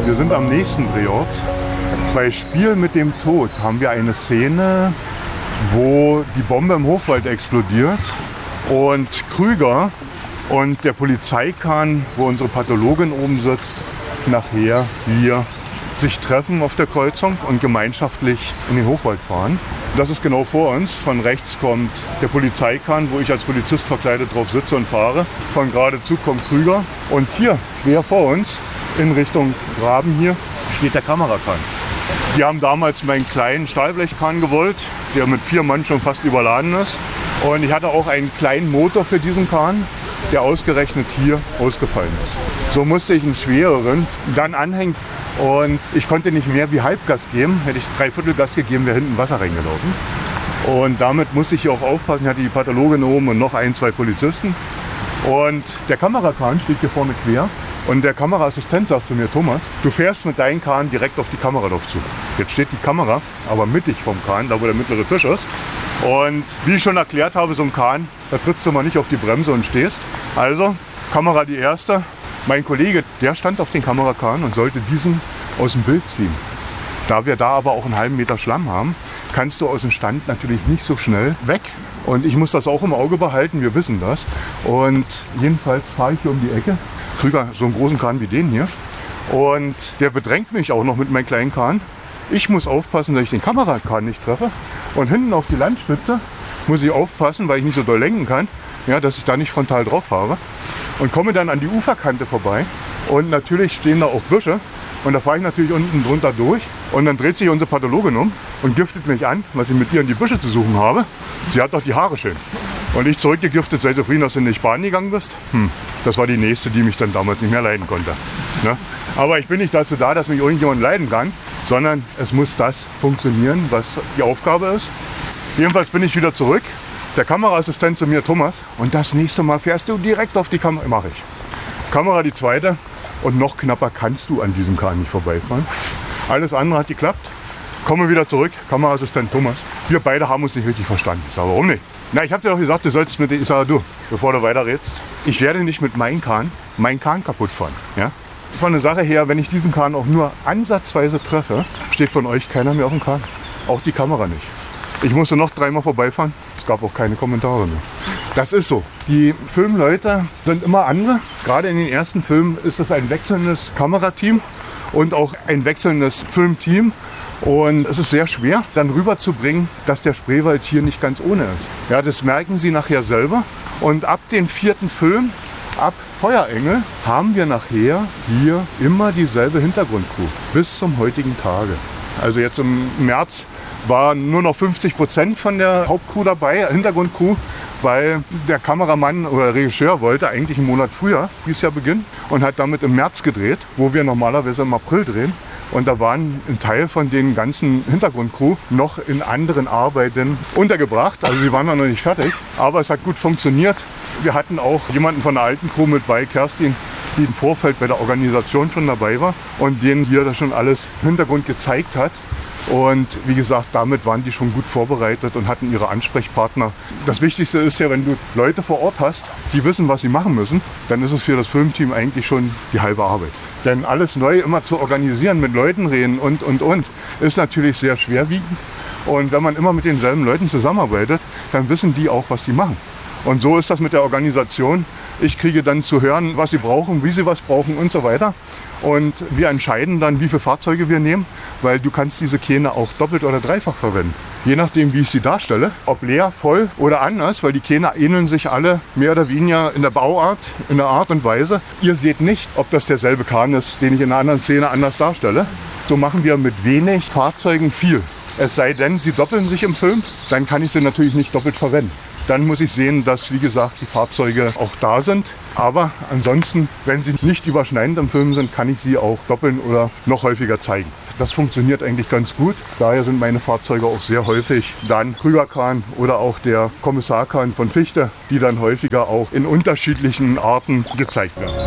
Wir sind am nächsten Drehort. Bei Spiel mit dem Tod haben wir eine Szene, wo die Bombe im Hochwald explodiert und Krüger und der Polizeikahn, wo unsere Pathologin oben sitzt, nachher hier sich treffen auf der Kreuzung und gemeinschaftlich in den Hochwald fahren. Das ist genau vor uns. Von rechts kommt der Polizeikahn, wo ich als Polizist verkleidet drauf sitze und fahre. Von geradezu kommt Krüger. Und hier, quer vor uns, in Richtung Graben hier, steht der Kamerakahn. Die haben damals meinen kleinen Stahlblechkahn gewollt, der mit 4 Mann schon fast überladen ist. Und ich hatte auch einen kleinen Motor für diesen Kahn, der ausgerechnet hier ausgefallen ist. So musste ich einen schwereren dann anhängen. Und ich konnte nicht mehr wie Halbgas geben. Hätte ich 3/4 Gas gegeben, wäre hinten Wasser reingelaufen. Und damit musste ich auch aufpassen. Ich hatte die Pathologin oben und noch 1, 2 Polizisten. Und der Kamerakahn steht hier vorne quer. Und der Kameraassistent sagt zu mir: Thomas, du fährst mit deinem Kahn direkt auf die Kamera drauf zu. Jetzt steht die Kamera aber mittig vom Kahn, da wo der mittlere Tisch ist. Und wie ich schon erklärt habe, so ein Kahn, da trittst du mal nicht auf die Bremse und stehst. Also, Kamera die erste. Mein Kollege, der stand auf den Kamerakahn und sollte diesen aus dem Bild ziehen. Da wir da aber auch einen halben Meter Schlamm haben, kannst du aus dem Stand natürlich nicht so schnell weg. Und ich muss das auch im Auge behalten, wir wissen das. Und jedenfalls fahre ich hier um die Ecke. Krüger, so einen großen Kahn wie den hier. Und der bedrängt mich auch noch mit meinem kleinen Kahn. Ich muss aufpassen, dass ich den Kamerakahn nicht treffe. Und hinten auf die Landspitze muss ich aufpassen, weil ich nicht so doll lenken kann, ja, dass ich da nicht frontal drauf fahre. Und komme dann an die Uferkante vorbei. Und natürlich stehen da auch Büsche. Und da fahre ich natürlich unten drunter durch. Und dann dreht sich unsere Pathologin um und giftet mich an, was ich mit ihr in die Büsche zu suchen habe. Sie hat doch die Haare schön. Und ich zurückgegiftet: Sei zufrieden, dass du nicht Bahn gegangen bist. Das war die nächste, die mich dann damals nicht mehr leiden konnte. Ne? Aber ich bin nicht dazu da, dass mich irgendjemand leiden kann, sondern es muss das funktionieren, was die Aufgabe ist. Jedenfalls bin ich wieder zurück. Der Kameraassistent zu mir: Thomas, und das nächste Mal fährst du direkt auf die Kamera. Mache ich. Kamera die zweite. Und noch knapper kannst du an diesem Kahn nicht vorbeifahren. Alles andere hat geklappt. Komme wieder zurück. Kameraassistent Thomas: Wir beide haben uns nicht richtig verstanden. Ich sage: Warum nicht? Na, ich habe dir doch gesagt, du sollst mit dir. Ich sage: Du, bevor du weiterredest, ich werde nicht mit meinem Kahn kaputt fahren. Ja? Von der Sache her, wenn ich diesen Kahn auch nur ansatzweise treffe, steht von euch keiner mehr auf dem Kahn. Auch die Kamera nicht. Ich musste noch 3-mal vorbeifahren. Es gab auch keine Kommentare mehr. Das ist so. Die Filmleute sind immer andere. Gerade in den ersten Filmen ist es ein wechselndes Kamerateam und auch ein wechselndes Filmteam. Und es ist sehr schwer, dann rüberzubringen, dass der Spreewald hier nicht ganz ohne ist. Ja, das merken Sie nachher selber. Und ab dem 4. Film, ab Feuerengel, haben wir nachher hier immer dieselbe Hintergrundcrew. Bis zum heutigen Tage. Also jetzt im März waren nur noch 50% von der Hauptcrew dabei, Hintergrundcrew, weil der Kameramann oder Regisseur wollte eigentlich einen Monat früher dieses Jahr beginnen und hat damit im März gedreht, wo wir normalerweise im April drehen. Und da waren ein Teil von den ganzen Hintergrundcrew noch in anderen Arbeiten untergebracht. Also sie waren noch nicht fertig, aber es hat gut funktioniert. Wir hatten auch jemanden von der alten Crew mit bei, Kerstin, die im Vorfeld bei der Organisation schon dabei war und denen hier das schon alles im Hintergrund gezeigt hat. Und wie gesagt, damit waren die schon gut vorbereitet und hatten ihre Ansprechpartner. Das Wichtigste ist ja, wenn du Leute vor Ort hast, die wissen, was sie machen müssen, dann ist es für das Filmteam eigentlich schon die halbe Arbeit. Denn alles neu immer zu organisieren, mit Leuten reden und, ist natürlich sehr schwerwiegend. Und wenn man immer mit denselben Leuten zusammenarbeitet, dann wissen die auch, was die machen. Und so ist das mit der Organisation. Ich kriege dann zu hören, was sie brauchen, wie sie was brauchen und so weiter. Und wir entscheiden dann, wie viele Fahrzeuge wir nehmen, weil du kannst diese Kähne auch doppelt oder dreifach verwenden. Je nachdem, wie ich sie darstelle, ob leer, voll oder anders, weil die Kähne ähneln sich alle mehr oder weniger in der Bauart, in der Art und Weise. Ihr seht nicht, ob das derselbe Kahn ist, den ich in einer anderen Szene anders darstelle. So machen wir mit wenig Fahrzeugen viel. Es sei denn, sie doppeln sich im Film, dann kann ich sie natürlich nicht doppelt verwenden. Dann muss ich sehen, dass, wie gesagt, die Fahrzeuge auch da sind. Aber ansonsten, wenn sie nicht überschneidend im Film sind, kann ich sie auch doppeln oder noch häufiger zeigen. Das funktioniert eigentlich ganz gut. Daher sind meine Fahrzeuge auch sehr häufig dann Krügerkahn oder auch der Kommissarkahn von Fichte, die dann häufiger auch in unterschiedlichen Arten gezeigt werden.